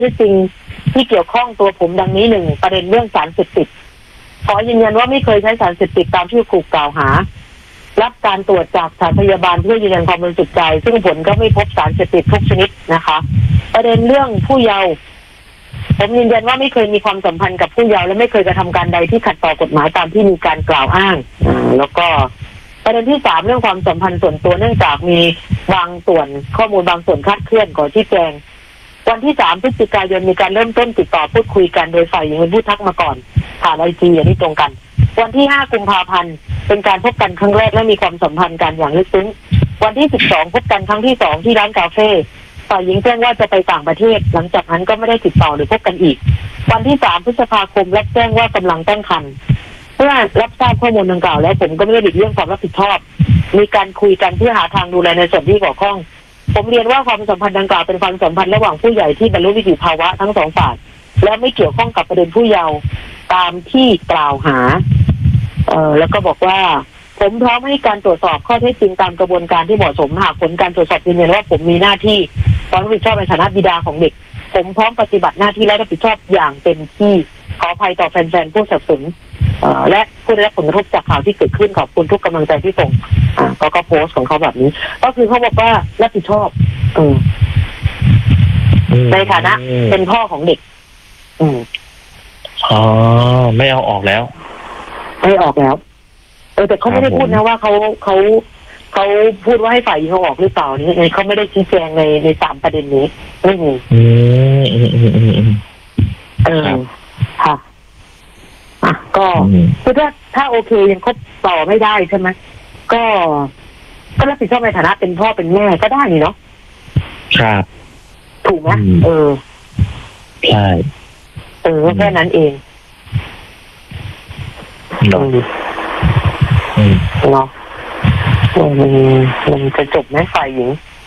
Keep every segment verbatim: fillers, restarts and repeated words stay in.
ที่จริงที่เกี่ยวข้องตัวผมดังนี้หนึ่งประเด็นเรื่องสารเสพติดขอยืนยันว่าไม่เคยใช้สารเสพติดตามที่ถูกกล่าวหารับการตรวจจากสถานพยาบาลเพื่อยืนยันความบริสุทธิ์ใจซึ่งผลก็ไม่พบสารเสพติดทุกชนิดนะคะประเด็นเรื่องผู้เยาว์ผมยืนยันว่าไม่เคยมีความสัมพันธ์กับผู้เยาว์และไม่เคยกระทำการใดที่ขัดต่อกฎหมายตามที่มีการกล่าวอ้างอ่าแล้วก็ประเด็นที่สามเรื่องความสัมพันธ์ส่วนตัวเนื่องจากมีบางส่วนข้อมูลบางส่วนคลาดเคลื่อนก่อนที่แจงวันที่สามพฤศจิกายนมีการเริ่มต้นติดต่อพูดคุยกันโดยฝ่ายหญิงเป็นผู้ทักมาก่อนผ่านไอจีอย่างที่ตรงกันวันที่ห้ากุมภาพันธ์เป็นการพบกันครั้งแรกและมีความสัมพันธ์กันอย่างลึกซึ้งวันที่สิบสองพบกันครั้งที่สองที่ร้านกาแฟฝ่ายหญิงแจ้งว่าจะไปต่างประเทศหลังจากนั้นก็ไม่ได้ติดต่อหรือพบกันอีกวันที่สามพฤษภาคมรับแจ้งว่ากำลังตั้งครรภ์เมื่อรับทราบข้อมูลดังกล่าวแล้วผมก็ไม่ได้หลีกเลี่ยงความรับผิดชอบมีการคุยกันเพื่อหาทางดูแลในส่วนที่เกี่ยวข้องผมเรียนว่าความสัมพันธ์ดังกล่าวเป็นความสัมพันธ์ระหว่างผู้ใหญ่ที่บรรลุนิติภาวะทั้งสองฝ่ายและไม่เกี่ยวข้องกับประเด็นผู้เยาว์ตามที่กล่าวหาเอ่อแล้วก็บอกว่าผมพร้อมให้การตรวจสอบข้อเท็จจริงตามกระบวนการที่เหมาะสมหากผลการตรวจสอบยืนยันว่าผมมีหน้าที่ความรับผิดชอบในฐานะบิดาของเด็กผมพร้อมปฏิบัติหน้าที่และรับผิดชอบอย่างเต็มที่ขออภัยต่อแฟนๆผู้สนับสนุนและผู้ได้รับผลกระทบจากข่าวที่เกิดขึ้นขอบคุณทุกกำลังใจที่ส่งอ่าก็ก็โพสต์ของเขาแบบนี้ก็คือเขาบอกว่ารับผิดชอบเออในฐานะเป็นพ่อของเด็กอืมอ๋อไม่เอาออกแล้วไม่ออกแล้วเออแต่เขาไม่ได้พูดนะว่าเขาเขาเขาพูดว่าให้ฝ่ายหญิงเขาออกหรือเปล่านี่เขาไม่ได้ชี้แจงในในสามประเด็นนี้ไม่มีอืมอืมอืมอืมเออค่ะอ่ะก็คือถ้าถ้าโอเคยังคบต่อไม่ได้ใช่ไหมก็ก็รับผิดชอบในฐานะเป็นพ่อเป็นแม่ก็ได้นี่เนาะครับถูกไหมเออใช่เออแค่นั้นเองเนาะเนาะมันมันจะจบไหมฝ่ายหญิง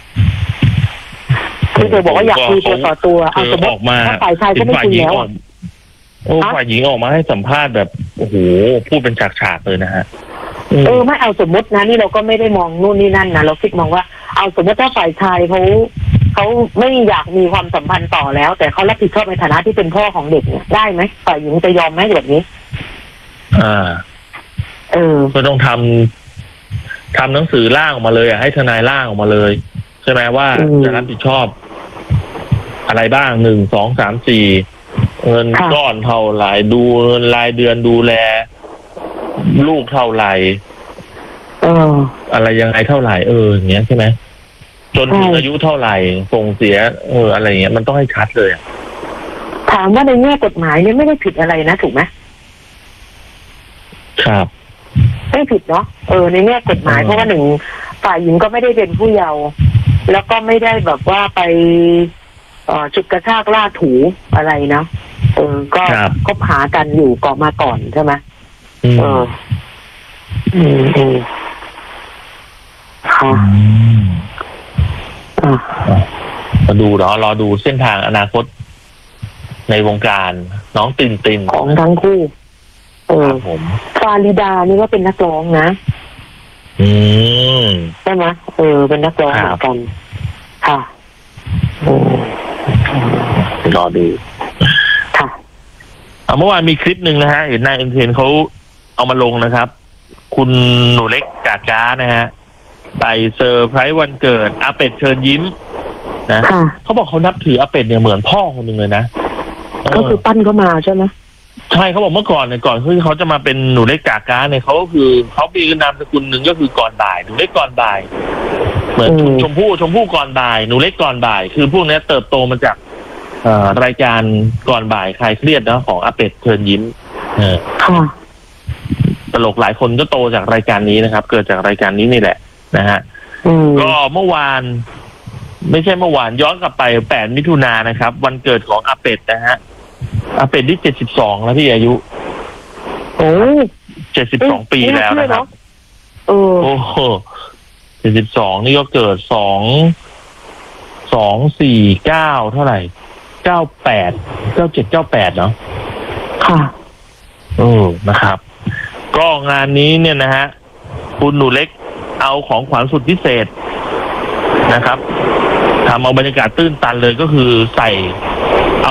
คือเธอบอกว่าอยากคุยตัวต่อตัวเอาสมมติถ้าฝ่ายชายก็ไม่คุยแล้วโอ้ฝ่ายหญิงออกมาให้สัมภาษณ์แบบโอ้โหพูดเป็นฉากๆเลยนะฮะเออไม่เอาสมมตินะนี่เราก็ไม่ได้มองนู่นนี่นั่นนะเราคิดมองว่าเอาสมมติถ้าฝ่ายชายเขาเขาไม่อยากมีความสัมพันธ์ต่อแล้วแต่เขารับผิดชอบในฐานะที่เป็นพ่อของเด็กเนี่ยได้ไหมฝ่ายหญิงจะยอมไหมแบบนี้อ่าเออก็ต้องทำทำหนังสือร่างออกมาเลยอ่ะให้ทนายร่างออกมาเลยใช่ไหมว่าจะรับผิดชอบอะไรบ้างหนึ่งสองสามสี่เงินก้อนเท่าไหร่ดูเงินรายเดือนดูแลลูกเท่าไหร่เอออะไรยังไงเท่าไหร่เอออย่างเงี้ยใช่ไหมจนถึงอายุเท่าไหร่ส่งเสียเอออะไรอย่างเงี้ยมันต้องให้ชัดเลยถามว่าในแง่กฎหมายเนี่ยไม่ได้ผิดอะไรนะถูกไหมครับไม่ผิดเนาะเออในแง่กฎหมายเพราะว่าหนึ่งฝ่ายหญิงก็ไม่ได้เป็นผู้เยาว์แล้วก็ไม่ได้แบบว่าไปเอ่อจุดกระชากล่าถูอะไรนะเออก็คบหากันอยู่ก่อนมาก่อนใช่ไหมเอออืมอืมค่ะอ่ามาดูรอรอดูเส้นทางอนาคตในวงการน้องตินตินของทั้งคู่เออผมฟาริดานี่ก็เป็นนักร้องนะอืมใช่ไหมเออเป็นนักร้องเหมือนกันค่ะรอดูค่ะเมื่อวานมีคลิปหนึ่งนะฮะเห็นนายเอ็นเทนเขาเอามาลงนะครับคุณหนูเล็กกาก้านะฮะไปเซอร์ไพรส์วันเกิดอาเป็ดเชิญยิ้มนะเขาบอกเขานับถืออาเป็ดเนี่ยเหมือนพ่อคนหนึ่งเลยนะก็คือปั้นเขามาใช่ไหมใช่เขาบอกเมื่อก่อนเนี่ยก่อนที่เขาจะมาเป็นหนูเล็กกาก้าเนี่ยเขาก็คือเขามีนามสกุลหนึ่งก็คือก่อนบ่ายหนูเล็กก่อนบ่ายเหมือนชมพู่ชมพู่ก่อนบ่ายหนูเล็กก่อนบ่ายคือพวกนี้เติบโตมาจากรายการก่อนบ่ายคลายเครียดนะของอาเป็ดเชิญยิ้มเออตลกหลายคนก็โตจากรายการนี้นะครับเกิดจากรายการนี้นี่แหละนะฮะก็เมื่อวานไม่ใช่เมื่อวานย้อนกลับไปแปดมิถุนายนนะครับวันเกิดของอาเป็ดนะฮะอาเป็ดที่เจ็ดสิบสองแล้วพี่อายุโอ้เจ็ดสิบสองปีแล้วนะครับโอ้โอ้โหเจ็ดสิบสองนี่ก็เกิดสองสองสี่เก้าเท่าไหร่เก้าแปดเก้าเจ็ดเก้าแปดเนาะค่ะเออนะครับก็งานนี้เนี่ยนะฮะคุณหนูเล็กเอาของขวัญสุดพิเศษนะครับทำเอาบรรยากาศตื้นตันเลยก็คือใส่